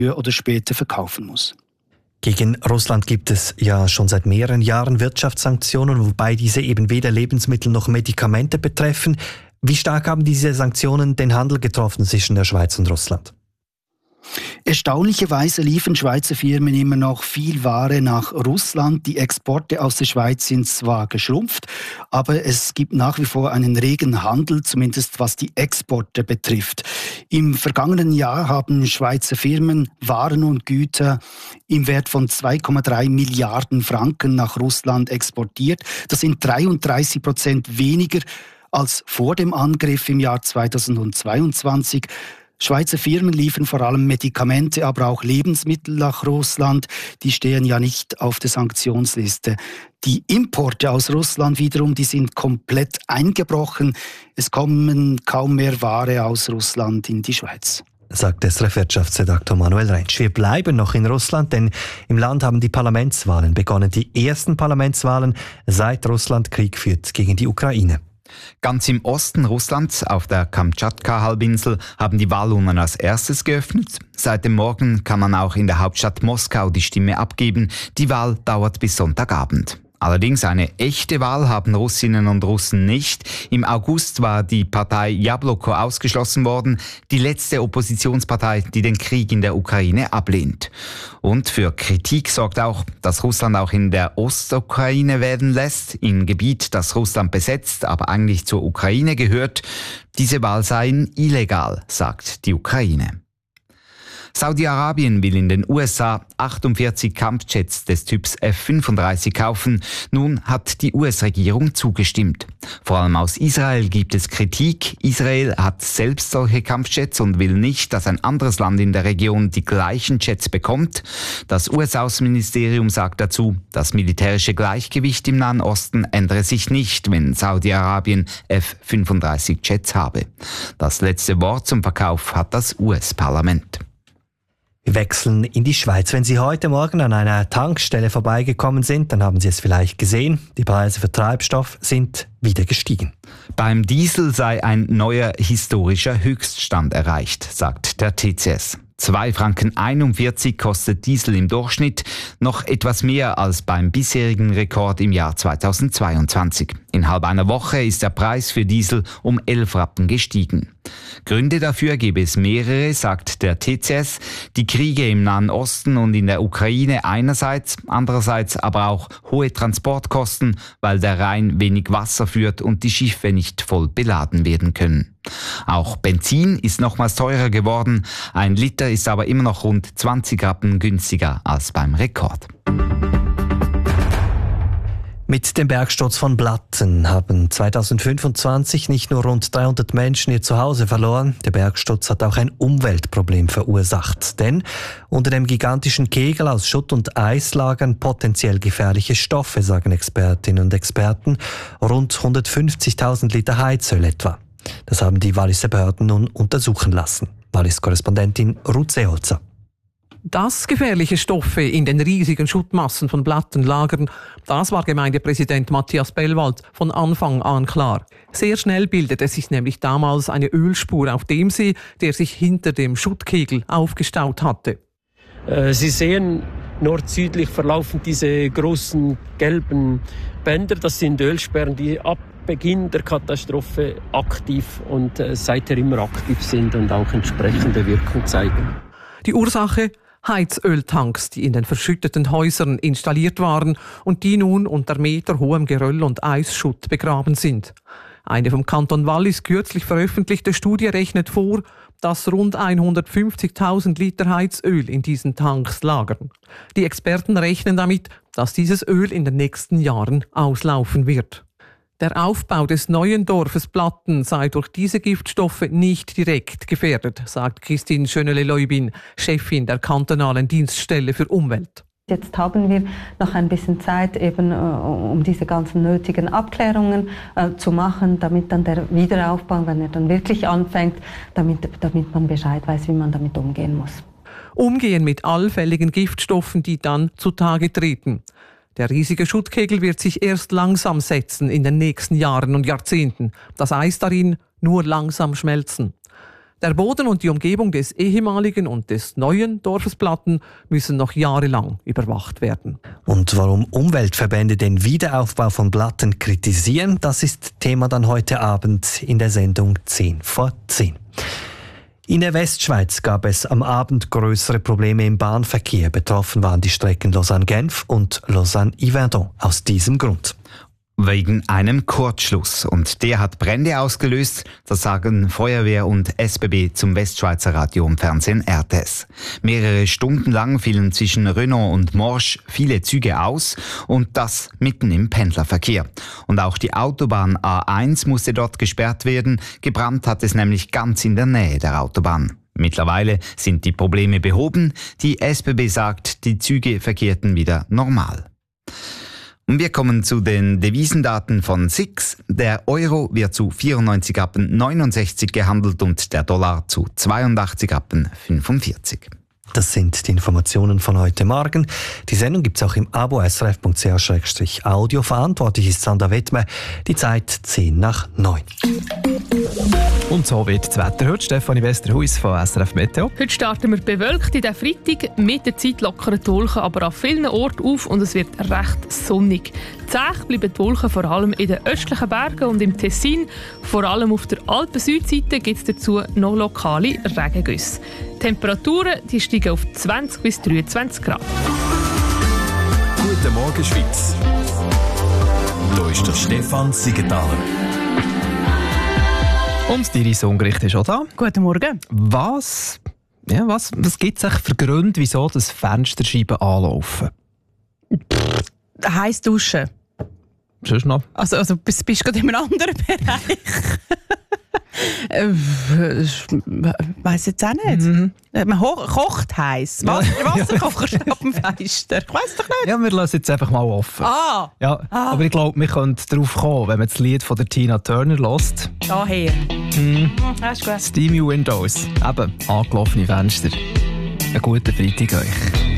früher oder später verkaufen muss. Gegen Russland gibt es ja schon seit mehreren Jahren Wirtschaftssanktionen, wobei diese eben weder Lebensmittel noch Medikamente betreffen. Wie stark haben diese Sanktionen den Handel getroffen zwischen der Schweiz und Russland? Erstaunlicherweise liefern Schweizer Firmen immer noch viel Ware nach Russland. Die Exporte aus der Schweiz sind zwar geschrumpft, aber es gibt nach wie vor einen regen Handel, zumindest was die Exporte betrifft. Im vergangenen Jahr haben Schweizer Firmen Waren und Güter im Wert von 2,3 Milliarden Franken nach Russland exportiert. Das sind 33% weniger als vor dem Angriff im Jahr 2022. Schweizer Firmen liefern vor allem Medikamente, aber auch Lebensmittel nach Russland. Die stehen ja nicht auf der Sanktionsliste. Die Importe aus Russland wiederum, die sind komplett eingebrochen. Es kommen kaum mehr Ware aus Russland in die Schweiz, sagt SRF-Wirtschaftsredaktor Manuel Rentsch. Wir bleiben noch in Russland, denn im Land haben die Parlamentswahlen begonnen. Die ersten Parlamentswahlen seit Russland Krieg führt gegen die Ukraine. Ganz im Osten Russlands, auf der Kamtschatka-Halbinsel, haben die Wahlurnen als erstes geöffnet. Seit dem Morgen kann man auch in der Hauptstadt Moskau die Stimme abgeben. Die Wahl dauert bis Sonntagabend. Allerdings eine echte Wahl haben Russinnen und Russen nicht. Im August war die Partei Jabloko ausgeschlossen worden, die letzte Oppositionspartei, die den Krieg in der Ukraine ablehnt. Und für Kritik sorgt auch, dass Russland auch in der Ostukraine wählen lässt, im Gebiet, das Russland besetzt, aber eigentlich zur Ukraine gehört. Diese Wahl sei illegal, sagt die Ukraine. Saudi-Arabien will in den USA 48 Kampfjets des Typs F-35 kaufen. Nun hat die US-Regierung zugestimmt. Vor allem aus Israel gibt es Kritik. Israel hat selbst solche Kampfjets und will nicht, dass ein anderes Land in der Region die gleichen Jets bekommt. Das US-Außenministerium sagt dazu, das militärische Gleichgewicht im Nahen Osten ändere sich nicht, wenn Saudi-Arabien F-35 Jets habe. Das letzte Wort zum Verkauf hat das US-Parlament. Wir wechseln in die Schweiz. Wenn Sie heute Morgen an einer Tankstelle vorbeigekommen sind, dann haben Sie es vielleicht gesehen. Die Preise für Treibstoff sind wieder gestiegen. Beim Diesel sei ein neuer historischer Höchststand erreicht, sagt der TCS. 2,41 Franken kostet Diesel im Durchschnitt, noch etwas mehr als beim bisherigen Rekord im Jahr 2022. Innerhalb einer Woche ist der Preis für Diesel um 11 Rappen gestiegen. Gründe dafür gäbe es mehrere, sagt der TCS. Die Kriege im Nahen Osten und in der Ukraine einerseits, andererseits aber auch hohe Transportkosten, weil der Rhein wenig Wasser führt und die Schiffe nicht voll beladen werden können. Auch Benzin ist nochmals teurer geworden. 1 Liter ist aber immer noch rund 20 Rappen günstiger als beim Rekord. Mit dem Bergsturz von Blatten haben 2025 nicht nur rund 300 Menschen ihr Zuhause verloren. Der Bergsturz hat auch ein Umweltproblem verursacht. Denn unter dem gigantischen Kegel aus Schutt und Eis lagern potenziell gefährliche Stoffe, sagen Expertinnen und Experten. Rund 150.000 Liter Heizöl etwa. Das haben die Walliser Behörden nun untersuchen lassen. Wallis-Korrespondentin Ruth Seeholzer. Dass gefährliche Stoffe in den riesigen Schuttmassen von Blatten lagern, das war Gemeindepräsident Matthias Bellwald von Anfang an klar. Sehr schnell bildete sich nämlich damals eine Ölspur auf dem See, der sich hinter dem Schuttkegel aufgestaut hatte. Sie sehen, nord-südlich verlaufen diese großen gelben Bänder. Das sind Ölsperren, die ab Beginn der Katastrophe aktiv und seither immer aktiv sind und auch entsprechende Wirkung zeigen. Die Ursache? Heizöltanks, die in den verschütteten Häusern installiert waren und die nun unter meterhohem Geröll und Eisschutt begraben sind. Eine vom Kanton Wallis kürzlich veröffentlichte Studie rechnet vor, dass rund 150.000 Liter Heizöl in diesen Tanks lagern. Die Experten rechnen damit, dass dieses Öl in den nächsten Jahren auslaufen wird. Der Aufbau des neuen Dorfes Blatten sei durch diese Giftstoffe nicht direkt gefährdet, sagt Christine Schönele-Leubin, Chefin der kantonalen Dienststelle für Umwelt. Jetzt haben wir noch ein bisschen Zeit, eben, um diese ganzen nötigen Abklärungen zu machen, damit dann der Wiederaufbau, wenn er dann wirklich anfängt, damit man Bescheid weiß, wie man damit umgehen muss. Umgehen mit allfälligen Giftstoffen, die dann zutage treten. Der riesige Schuttkegel wird sich erst langsam setzen in den nächsten Jahren und Jahrzehnten. Das Eis darin nur langsam schmelzen. Der Boden und die Umgebung des ehemaligen und des neuen Dorfes Blatten müssen noch jahrelang überwacht werden. Und warum Umweltverbände den Wiederaufbau von Blatten kritisieren, das ist Thema dann heute Abend in der Sendung 10 vor 10. In der Westschweiz gab es am Abend größere Probleme im Bahnverkehr. Betroffen waren die Strecken Lausanne-Genf und Lausanne-Yverdon. Aus diesem Grund. Wegen einem Kurzschluss. Und der hat Brände ausgelöst, das sagen Feuerwehr und SBB zum Westschweizer Radio und Fernsehen RTS. Mehrere Stunden lang fielen zwischen Renault und Morsch viele Züge aus und das mitten im Pendlerverkehr. Und auch die Autobahn A1 musste dort gesperrt werden. Gebrannt hat es nämlich ganz in der Nähe der Autobahn. Mittlerweile sind die Probleme behoben. Die SBB sagt, die Züge verkehrten wieder normal. Und wir kommen zu den Devisendaten von SIX. Der Euro wird zu 94,69 gehandelt und der Dollar zu 82,45. Das sind die Informationen von heute Morgen. Die Sendung gibt es auch im Abo srf.ch/audio. Verantwortlich ist Sandra Wettmer. Die Zeit 8:10. Und so wird das Wetter heute. Stefanie Westerhuis von SRF Meteo. Heute starten wir bewölkt in den Freitag. Mit der Zeit lockern die Wolken aber an vielen Orten auf und es wird recht sonnig. Zäh bleiben die Wolken vor allem in den östlichen Bergen und im Tessin. Vor allem auf der Alpen-Südseite gibt es dazu noch lokale Regengüsse. Die Temperaturen die steigen auf 20 bis 23 Grad. Guten Morgen, Schweiz. Hier ist der Stefan Siegenthaler. Und die Iris Ungericht ist auch da. Guten Morgen. Was gibt es für Gründe, wieso das Fensterscheiben anlaufen? Heiß duschen. Sonst noch? Also bist du gerade in einem anderen Bereich? Weiss jetzt auch nicht. Man kocht heiß. Wasser kochst du auf dem Fenster. Ich weiss doch nicht. Ja, wir lassen jetzt einfach mal offen. Aber ich glaube, wir können darauf kommen, wenn man das Lied von der Tina Turner hört. Daher. Das ist gut. Steamy Windows. Eben, angelaufene Fenster. Einen guten Freitag euch.